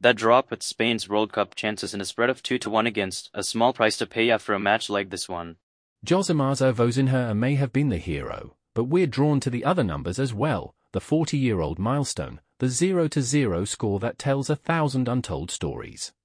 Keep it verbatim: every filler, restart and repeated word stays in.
That draw puts Spain's World Cup chances in a spread of two to one against a small price to pay after a match like this one. Josimar Vozinha may have been the hero, but we're drawn to the other numbers as well, the forty-year-old milestone, the zero to zero score that tells a thousand untold stories.